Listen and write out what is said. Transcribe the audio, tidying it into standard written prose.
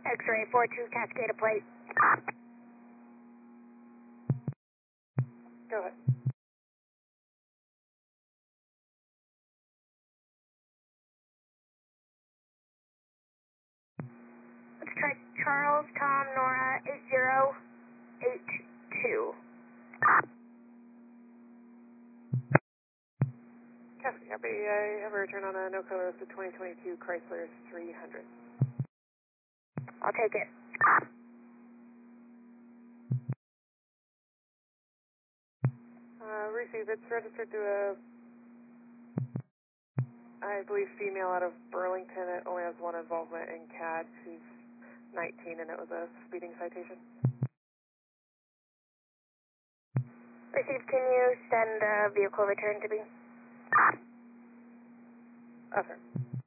X-ray 42 Cascade plate. Go ahead. Let's try Charles Tom Nora 8082. Cascade, copy. I have a return on a NOCO of the 2022 Chrysler 300. I'll take it. Receive. It's registered to a, I believe, female out of Burlington. It only has one involvement in CAD. She's 19 and it was a speeding citation. Received. Can you send the vehicle return to me? Okay.